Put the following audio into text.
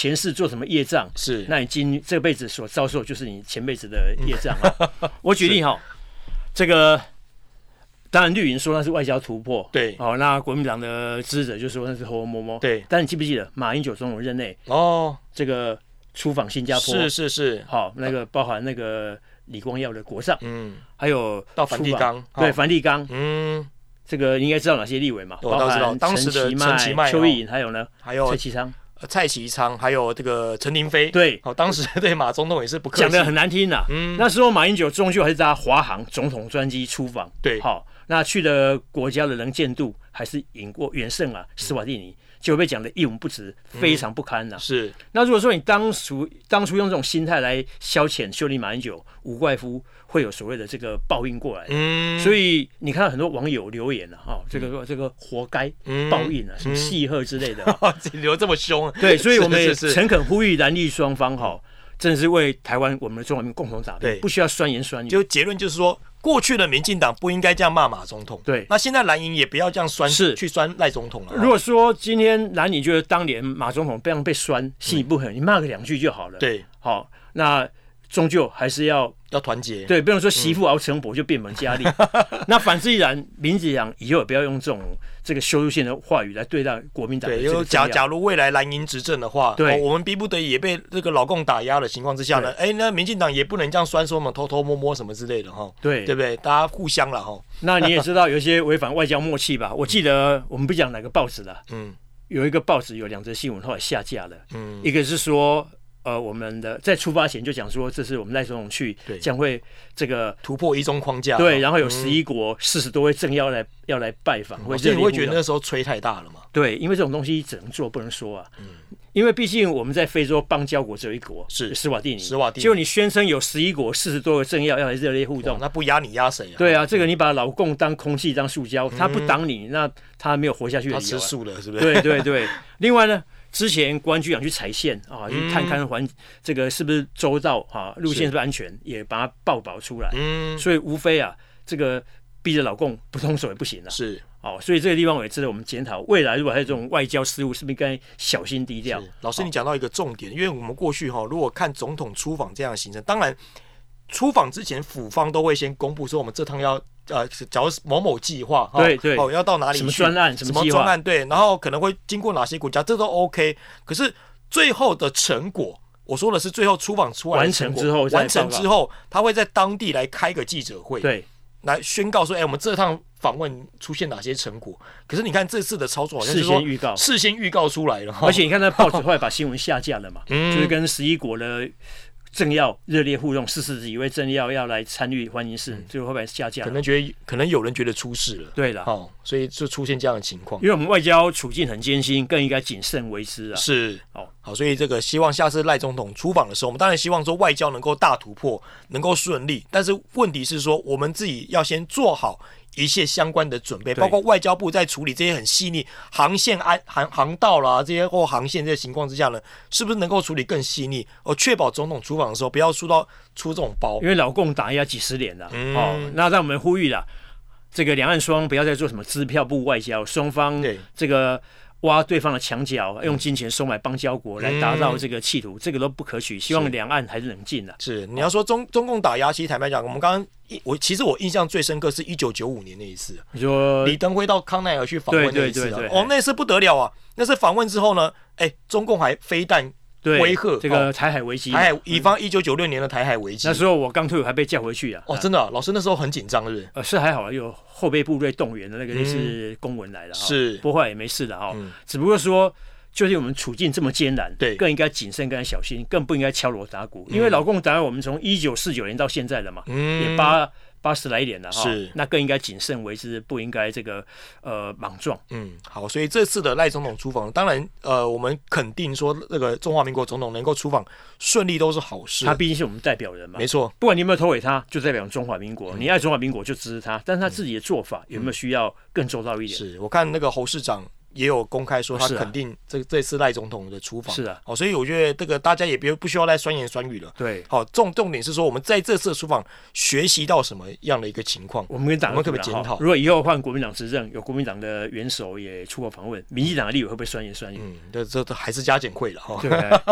前世做什么业障， 是， 那你这辈子所遭受就是你前辈子的业障啊。我举例哈，这个当然绿营说那是外交突破， 对， 那国民党的支持者就说那是偷偷摸摸， 对。 但你记不记得马英九总统任内这个出访新加坡， 是， 好，那个包含那个李光耀的国葬，还有到梵蒂冈， 对，梵蒂冈，这个你应该知道哪些立委嘛？ 我倒知道，当时的陈其迈、 邱意莹，还有呢， 还有蔡其昌，还有这个陈亭妃， 对， 当时对马总统也是不客气， 讲得很难听啦。那时候马英九终究还是搭华航总统专机出访， 对， 好，那去的国家的能见度还是远胜啊斯瓦蒂尼，就被讲的一文不值，非常不堪呐。 是， 那如果说你当初用这种心态来消遣修理马英九，无怪乎会有所谓的这个报应过来。所以你看到很多网友留言啊，这个活该报应啊，什么戏鹤之类的， 留这么凶。 对，所以我们也诚恳呼吁蓝绿双方真的是为台湾我们的中华民共同打拼，不需要酸言酸语。 就结论就是说，过去的民进党不应该这样骂马总统， 对， 那现在蓝营也不要这样去酸赖总统了。 如果说今天蓝营觉得当年马总统被酸，心里不狠，你骂个2句就好了。 对， 好，那终究还是要团结， 对，不能说媳妇熬成婆就变本加厉。那反之亦然，民进党以后也不要用这个羞辱性的话语来对待国民党的这个。 对，假如未来蓝营执政的话，对，我们逼不得已也被这个老共打压的情况之下呢，那民进党也不能这样酸说我们偷偷摸摸什么之类的哈。对，对不对？大家互相了哈。 那你也知道有一些违反外交默契吧？我记得我们不讲哪个报纸了，有一个报纸有2则新闻后来下架了，一个是说。我们的在出发前就讲说，这是我们赖总统去将会这个突破一中框架， 对，然后有11国40多位政要要来拜访， 所以你会觉得那时候吹太大了嘛？ 对，因为这种东西只能做不能说啊，因为毕竟我们在非洲邦交国只有一国是斯瓦蒂尼，结果你宣称有11国40多个政要要来热烈互动， 那不压你压谁啊？ 对啊，这个你把老共当空气当塑胶，他不挡你，那他没有活下去的理由， 他吃素了是不是？ 对，另外呢？之前国安局长去踩线去探勘这个是不是周到路线是不是安全，也把它报道出来。所以无非这个逼着老共不动手也不行了。 是所以这个地方我也值得我们检讨，未来如果还有这种外交失误，是不是应该小心低调？ 老师，你讲到一个重点，因为我们过去如果看总统出访这样的行程，当然出访之前府方都会先公布说我们这趟要。假如某某计划， 对， 要到哪里去？ 什么专案？ 什么专案？对，然后可能会经过哪些国家，这都 OK。可是最后的成果，我说的是最后出访出来的成果完成之后，他会在当地来开个记者会， 对， 来宣告说，我们这趟访问出现哪些成果？可是你看这次的操作好像是说事先预告出来了， 而且你看那报纸后来把新闻下架了嘛，就是跟11国的。政要热烈互动，40几位政要要来参与欢迎式，最后会不会下架？ 可能有人觉得出事了， 对了， 所以就出现这样的情况。 因为我们外交处境很艰辛，更应该谨慎为之啊。 是，好，所以这个希望下次赖总统出访的时候，我们当然希望说外交能够大突破，能够顺利，但是问题是说我们自己要先做好。一切相关的准备，包括外交部在处理这些很细腻航线航道啦这些或航线这些情况之下呢，是不是能够处理更细腻，确保总统出访的时候不要出这种包？ 因为老共打压几10年了，那让我们呼吁了，这个两岸双方不要再做什么支票部外交，双方这个。挖对方的墙角，用金钱收买邦交国来达到这个企图，这个都不可取。希望两岸还是冷静的。 是，你要说中共打压，其实坦白讲，我们刚刚其实我印象最深刻是1995年那一次， 你说李登辉到康奈尔去访问那一次， 对， 那次不得了啊！那次访问之后呢，中共还飞弹。威吓这个台海危机， 以防1996年的台海危机。 那时候我刚退伍还被叫回去啊！ 真的老师那时候很紧张，是不是？ 是还好，有后备部队动员的那个类似公文来的， 是， 不过也没事的只不过说，就是我们处境这么艰难，对，更应该谨慎，更小心，更不应该敲锣打鼓，因为老共打压我们从1949年到现在了嘛，也80来年了是，那更应该谨慎为之，不应该这个莽撞。 好，所以这次的赖总统出访，当然我们肯定说那个中华民国总统能够出访顺利都是好事。 他毕竟是我们代表人嘛， 没错。 不管你有没有投给他，就代表中华民国。你爱中华民国就支持他，但是他自己的做法有没有需要更周到一点？ 是我看那个侯市长。也有公开说他肯定这次赖总统的出访， 是啊， 所以我觉得这个大家也不需要再酸言酸语了。 对， 重点是说我们在这次的出访学习到什么样的一个情况， 我们跟党可不可以检讨？ 如果以后换国民党执政，有国民党的元首也出国访问，民进党的立委会不会酸言酸语？ 这还是加减会了哈。 对。